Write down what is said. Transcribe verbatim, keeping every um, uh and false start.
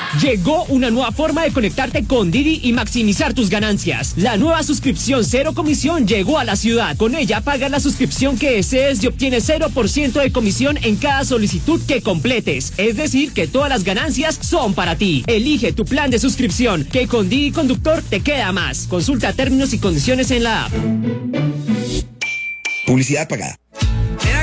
Llegó una nueva forma de conectarte con Didi y maximizar tus ganancias. La nueva suscripción cero comisión llegó a la ciudad. Con ella pagas la suscripción que desees y obtienes cero por ciento de comisión en cada solicitud que completes. Es decir, que todas las ganancias son para ti. Elige tu plan de suscripción, que con Didi Conductor te queda más. Consulta términos y condiciones en la app. Publicidad pagada.